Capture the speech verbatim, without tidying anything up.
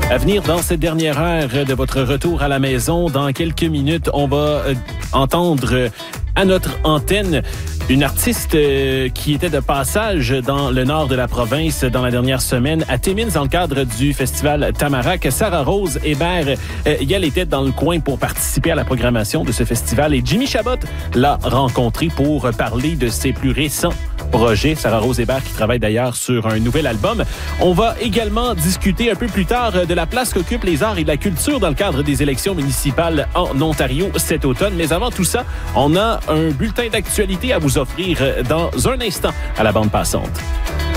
À venir dans cette dernière heure de votre retour à la maison, dans quelques minutes, on va euh, entendre euh, à notre antenne une artiste euh, qui était de passage dans le nord de la province dans la dernière semaine à Timmins dans le cadre du festival Tamarack. Sarah-Rose Hébert, euh, elle était dans le coin pour participer à la programmation de ce festival et Jimmy Chabot l'a rencontrée pour parler de ses plus récents projets. Sarah-Rose Hébert qui travaille d'ailleurs sur un nouvel album. On va également discuter un peu plus tard de la place qu'occupent les arts et la culture dans le cadre des élections municipales en Ontario cet automne. Mais avant tout ça, on a un bulletin d'actualité à vous offrir dans un instant à la bande passante.